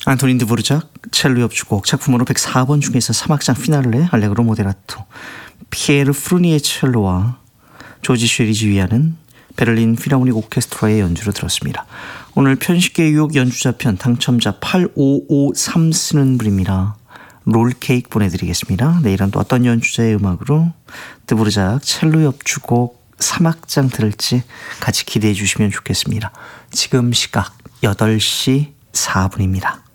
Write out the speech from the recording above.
안토닌 드보르작 첼로 협주곡 작품으로 104번 중에서 3악장 피날레 알레그로 모데라토 피에르 프루니의 첼로와 조지 쉐리 지휘하는 베를린 필하모닉 오케스트라의 연주로 들었습니다. 오늘 편식계 유혹 연주자편 당첨자 8553 쓰는 분입니다. 롤케이크 보내드리겠습니다. 내일은 또 어떤 연주자의 음악으로 드보르작 첼로 협주곡 3악장 들을지 같이 기대해 주시면 좋겠습니다. 지금 시각 8시 4분입니다.